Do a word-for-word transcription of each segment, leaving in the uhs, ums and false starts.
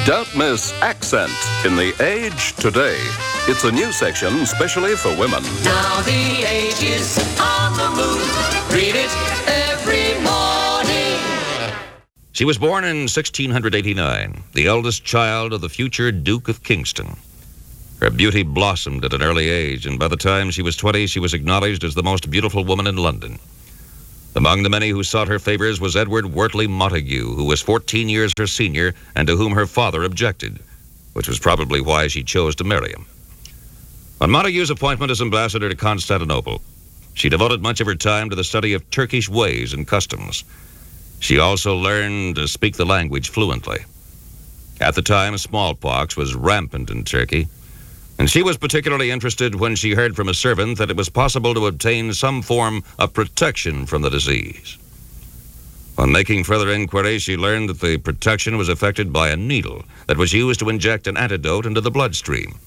Don't miss Accent in The Age today. It's a new section specially for women. Now The Age is on the move. Read it every morning. She was born in sixteen eighty-nine, the eldest child of the future Duke of Kingston. Her beauty blossomed at an early age, and by the time she was twenty, she was acknowledged as the most beautiful woman in London. Among the many who sought her favors was Edward Wortley Montagu, who was fourteen years her senior and to whom her father objected, which was probably why she chose to marry him. On Montagu's appointment as ambassador to Constantinople, she devoted much of her time to the study of Turkish ways and customs. She also learned to speak the language fluently. At the time, smallpox was rampant in Turkey, and she was particularly interested when she heard from a servant that it was possible to obtain some form of protection from the disease. On making further inquiry, she learned that the protection was effected by a needle that was used to inject an antidote into the bloodstream.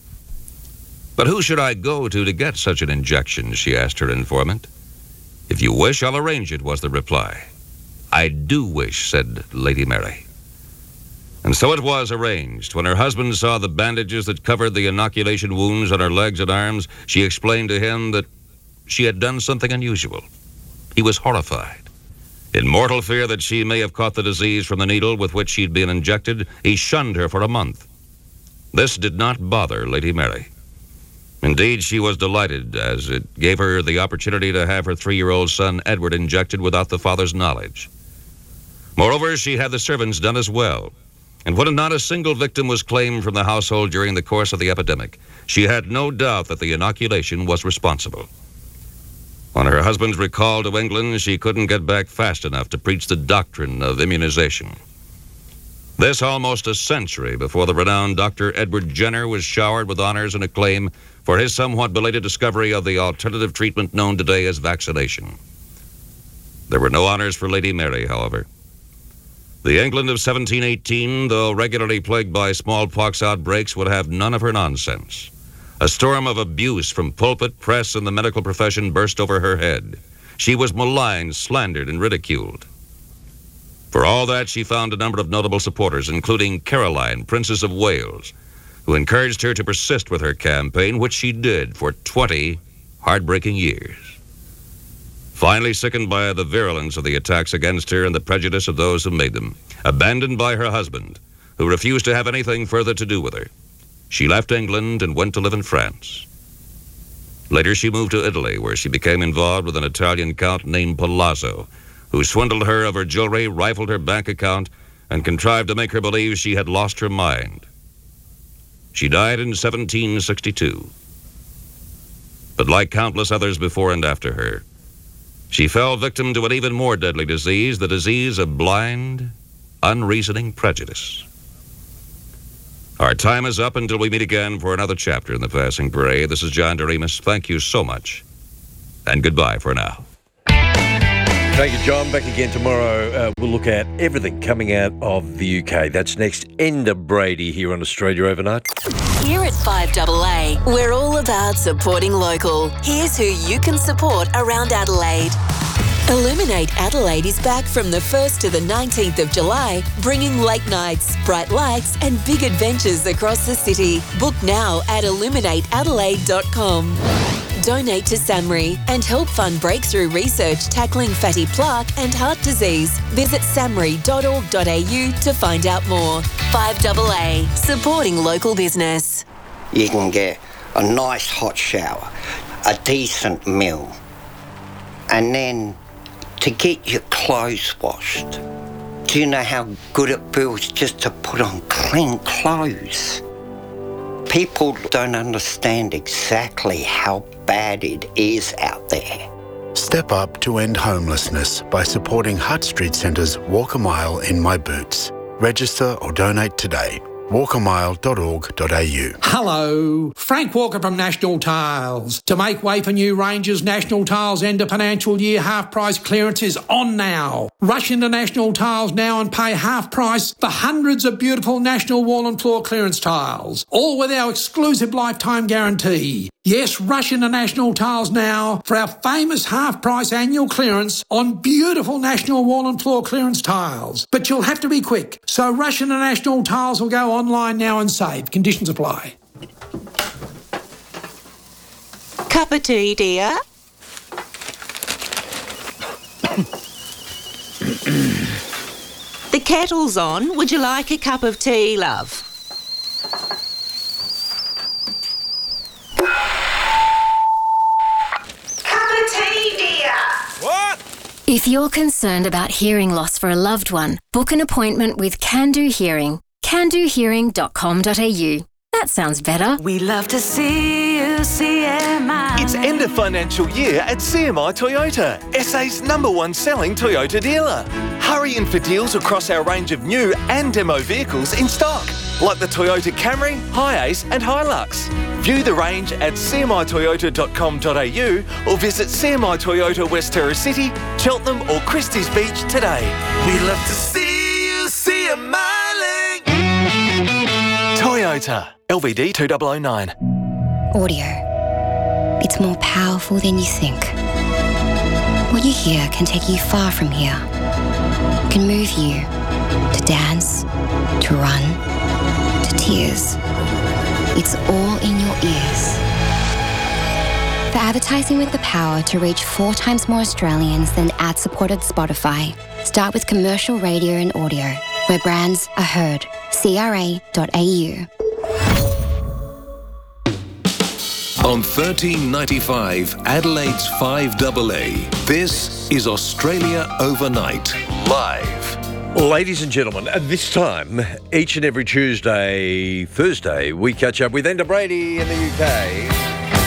But who should I go to to get such an injection, she asked her informant. If you wish, I'll arrange it, was the reply. I do wish, said Lady Mary. And so it was arranged. When her husband saw the bandages that covered the inoculation wounds on her legs and arms, she explained to him that she had done something unusual. He was horrified. In mortal fear that she may have caught the disease from the needle with which she'd been injected, he shunned her for a month. This did not bother Lady Mary. Indeed, she was delighted, as it gave her the opportunity to have her three-year-old son Edward injected without the father's knowledge. Moreover, she had the servants done as well. And when not a single victim was claimed from the household during the course of the epidemic, she had no doubt that the inoculation was responsible. On her husband's recall to England, she couldn't get back fast enough to preach the doctrine of immunization. This almost a century before the renowned Doctor Edward Jenner was showered with honors and acclaim for his somewhat belated discovery of the alternative treatment known today as vaccination. There were no honors for Lady Mary, however. The England of seventeen eighteen, though regularly plagued by smallpox outbreaks, would have none of her nonsense. A storm of abuse from pulpit, press, and the medical profession burst over her head. She was maligned, slandered, and ridiculed. For all that, she found a number of notable supporters, including Caroline, Princess of Wales, who encouraged her to persist with her campaign, which she did for twenty heartbreaking years. Finally, sickened by the virulence of the attacks against her and the prejudice of those who made them, abandoned by her husband, who refused to have anything further to do with her, she left England and went to live in France. Later, she moved to Italy, where she became involved with an Italian count named Palazzo, who swindled her of her jewelry, rifled her bank account, and contrived to make her believe she had lost her mind. She died in seventeen sixty-two. But like countless others before and after her, she fell victim to an even more deadly disease, the disease of blind, unreasoning prejudice. Our time is up until we meet again for another chapter in The Passing Parade. This is John Doremus. Thank you so much, and goodbye for now. Thank you, John. Back again tomorrow. Uh, we'll look at everything coming out of the U K. That's next. Enda Brady here on Australia Overnight. Here at five A A, we're all about supporting local. Here's who you can support around Adelaide. Illuminate Adelaide is back from the first to the nineteenth of July, bringing late nights, bright lights and big adventures across the city. Book now at illuminate adelaide dot com. Donate to SAMRI and help fund breakthrough research tackling fatty plaque and heart disease. Visit samri dot org dot a u to find out more. five A A, supporting local business. You can get a nice hot shower, a decent meal, and then to get your clothes washed. Do you know how good it feels just to put on clean clothes? People don't understand exactly how bad it is out there. Step up to end homelessness by supporting Hutt Street Centre's Walk a Mile in My Boots. Register or donate today. walk a mile dot org dot a u. Hello, Frank Walker from National Tiles. To make way for new ranges, National Tiles end of financial year half price clearance is on now. Rush into National Tiles now and pay half price for hundreds of beautiful National wall and floor clearance tiles, all with our exclusive lifetime guarantee. Yes, rush into National Tiles now for our famous half-price annual clearance on beautiful National Wall and Floor clearance tiles. But you'll have to be quick, so rush into National Tiles or go online now and save. Conditions apply. Cup of tea, dear? The kettle's on. Would you like a cup of tea, love? If you're concerned about hearing loss for a loved one, book an appointment with Can Do Hearing. can do hearing dot com dot a u. That sounds better. We love to see you, C M I. It's end of financial year at C M I Toyota, S A's number one selling Toyota dealer. Hurry in for deals across our range of new and demo vehicles in stock, like the Toyota Camry, Hiace and Hilux. View the range at c m i toyota dot com dot a u or visit C M I Toyota West Terra City, Cheltenham or Christie's Beach today. We love to see you, C M I Link. Toyota, L V D two thousand nine. Audio. It's more powerful than you think. What you hear can take you far from here. Can move you to dance, to run, to tears. It's all in your ears. For advertising with the power to reach four times more Australians than ad-supported Spotify, start with commercial radio and audio, where brands are heard. c r a dot a u. On thirteen ninety-five, Adelaide's five A A, this is Australia Overnight, live. Ladies and gentlemen, at this time, each and every Tuesday, Thursday, we catch up with Enda Brady in the U K.